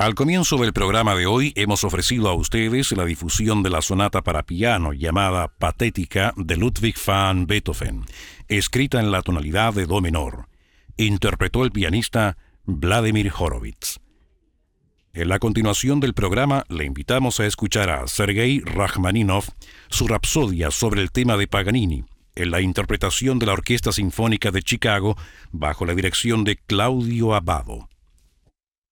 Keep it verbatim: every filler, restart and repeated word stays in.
Al comienzo del programa de hoy hemos ofrecido a ustedes la difusión de la sonata para piano llamada Patética de Ludwig van Beethoven, escrita en la tonalidad de do menor. Interpretó el pianista Vladimir Horowitz. En la continuación del programa le invitamos a escuchar a Sergei Rachmaninoff su rapsodia sobre el tema de Paganini, en la interpretación de la Orquesta Sinfónica de Chicago bajo la dirección de Claudio Abbado.